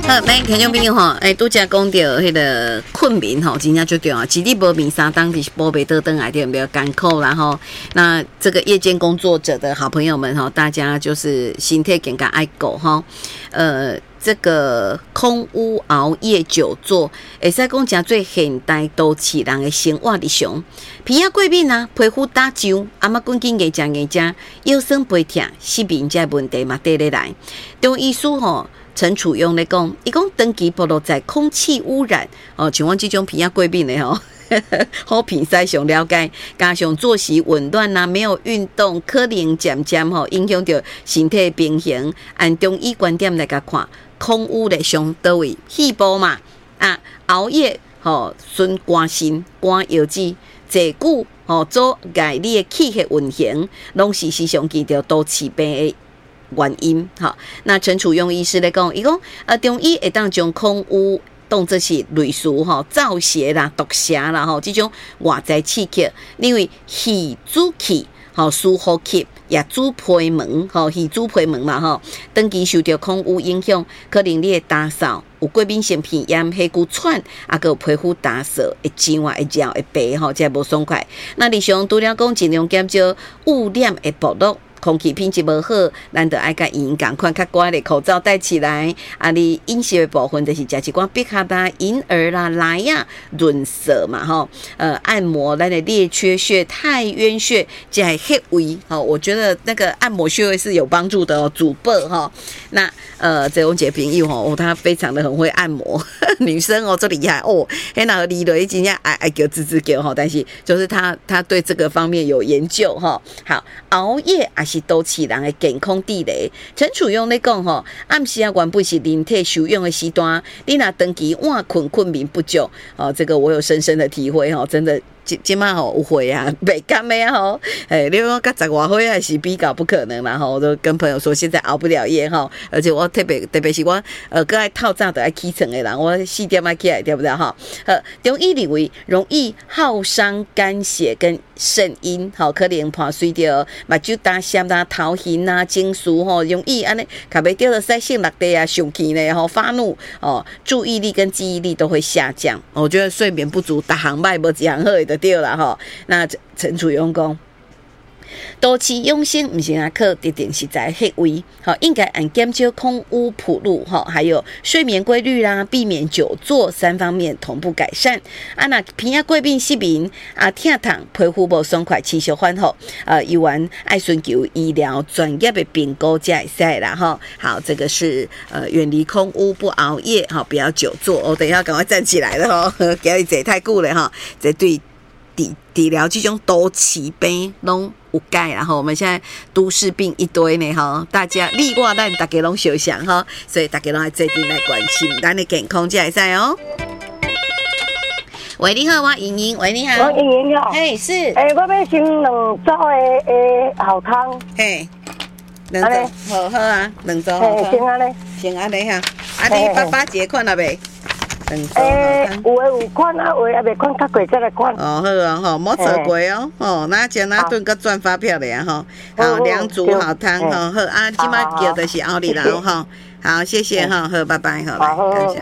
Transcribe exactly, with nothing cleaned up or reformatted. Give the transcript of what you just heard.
好，来听众朋友吼，哎，拄则讲到迄个困眠吼，真正最重要。一日无眠三当，就是无袂倒转来，对不对？艰苦啦吼。那这个夜间工作者的好朋友们吼，大家就是身体健康爱顾吼。呃，这个空屋熬夜久坐，会使讲真最现代都市人的生活日常。鼻仔过敏啊，皮肤打痒，阿妈赶紧硬食硬食，腰酸背痛，失眠这问题嘛缀咧来。中医师吼。陈楚庸咧讲，伊讲长期暴露在空气污染哦，像我这种鼻仔过敏的吼，好鼻塞上了解，加上作息紊乱啊，没有运动，可能渐渐吼影响到身体平衡。按中医观点来甲看，空污咧上倒位，细胞嘛啊，熬夜吼损肝肾、肝腰子，坐久吼阻碍你的气血运行，拢是时常见到都市病的原因。好，那陈楚庸医师来讲，伊讲呃中医会当将空污当作是类似吼燥邪啦、毒蛇啦吼这种外在刺激，因为气主气。吼，输呼吸也主皮毛，吼，是主皮毛嘛，吼，长期受到空污影响，可能你的打扫有过敏性鼻炎、气骨喘，啊，个皮肤打扫会痒啊、会痒、会白，吼，这无爽快。那日常除了讲尽量减少污染的暴露。空气品质无好，咱就爱甲医院共款较乖的口罩戴起来。啊，你饮食的部分就是食一寡碧蛤啦、银耳啦、来呀、润色嘛，吼。呃，按摩咱的列缺穴、太渊穴，这还穴位，吼。我觉得那个按摩穴位是有帮助的哦，主背哈。那呃，这种姐朋友吼，哦，她非常的很会按摩，女生哦，最厉害哦。嘿，那个李雷今天爱爱叫吱吱叫哈，但是就是她她对这个方面有研究哈。好，熬夜啊。是都市人的健康地雷。陈楚庸咧讲吼，暗时啊原本是人体受用的时段，你若长期晚困困眠不足，哦，这个我有深深的体会吼，真的。即即马吼有会啊，袂甘的啊吼，诶，你讲甲十外岁还是比较不可能啦吼，我都跟朋友说现在熬不了夜吼，而且我特别特别是我呃，个爱透早就爱起床的人，我四点爱起来对不对哈？呃，中医认为容易耗伤肝血跟肾阴，吼，可能破碎掉目睭干涩啦、头晕啊、情绪吼，容易安尼，卡袂掉的塞性落地啊、生气呢吼、发怒哦，注意力跟记忆力都会下降。我觉得睡眠不足，逐项歹无一项好的。对了哈，那陈楚庸讲，都市养生不是啊，靠特定是在穴位，好，应该按减少空污暴露哈，还有睡眠规律啦，避免久坐三方面同步改善。啊，那鼻仔过敏失眠啊，疼痛皮肤无爽快，持续反复，呃，有缘爱寻求医疗专业的评估才会使啦哈。好，这个是呃远离空污，不熬夜哈，不要久坐。我、哦、等一下赶快站起来了哈，今日坐太久了哈，这对。治疗这种都市病拢有解，然后我们现在都市病一堆呢哈，大家你我咱大家拢相像哈，所以大家拢要做阵来关心咱的健康才会使哦。喂，你好，我莹莹。喂，你好。 我莹莹好。 嘿，是。 诶、欸，我要先两组的诶好汤。 嘿，两组，好好啊，两组好汤。 先安尼。 先安尼哈，啊你爸爸一个款了未？ 诶，有诶有款啊，有诶也未款，较贵再来款。 哦，好啊，吼，莫错过哦，哦，那将那顿个赚发票的呀，吼，好，两组好汤，吼，好啊，即马叫的是奥利劳，吼，好，谢谢哈，好，拜拜，好，来，感谢。